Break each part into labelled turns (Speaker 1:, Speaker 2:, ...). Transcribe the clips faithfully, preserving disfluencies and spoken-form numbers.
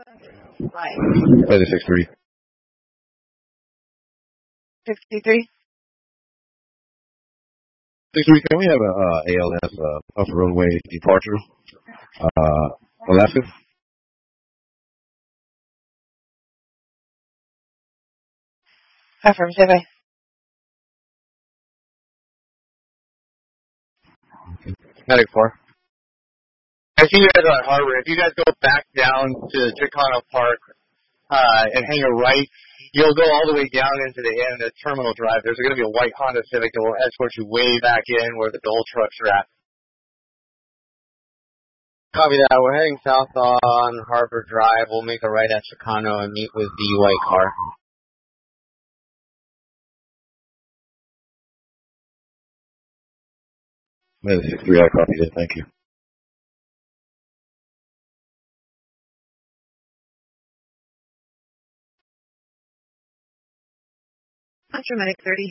Speaker 1: Right.
Speaker 2: Weather six three.
Speaker 1: sixty-three.
Speaker 2: six three, can we have a uh, A L S uh, off roadway departure? Uh, Alaska?
Speaker 1: Affirmative.
Speaker 3: Medic four. I see you guys on Harbor. If you guys go back down to Chicano Park uh, and hang a right, you'll go all the way down into the end of Terminal Drive. There's going to be a white Honda Civic that will escort you way back in where the Dole trucks are at.
Speaker 4: Copy that. We're heading south on Harbor Drive. We'll make a right at Chicano and meet with the white car.
Speaker 2: Weather six three, I copy that. Thank you.
Speaker 1: Metro Medic thirty.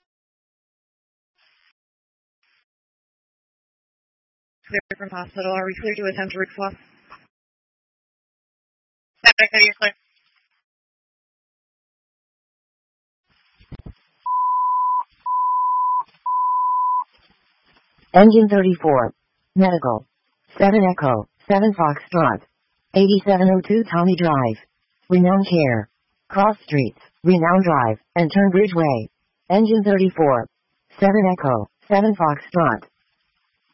Speaker 1: Clear from hospital. Are we clear to attempt a route swap? Medic thirty is clear.
Speaker 5: Engine thirty-four. Medical. seven Echo. seven Foxtrot. eighty-seven oh two Tommy Drive. Renown Care. Cross Streets. Renown Drive. And Turnbridge Way. Engine thirty-four. seven Echo. seven Foxtrot.